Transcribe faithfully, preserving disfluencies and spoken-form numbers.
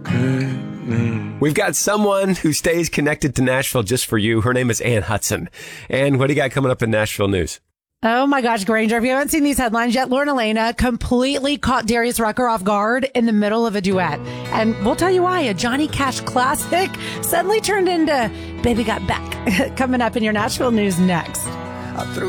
We've got someone who stays connected to Nashville just for you. Her name is Ann Hudson. And what do you got coming up in Nashville news? Oh my gosh, Granger, if you haven't seen these headlines yet, Lauren Elena completely caught Darius Rucker off guard in the middle of a duet. And we'll tell you why. A Johnny Cash classic suddenly turned into Baby Got Back. Coming up in your Nashville news next.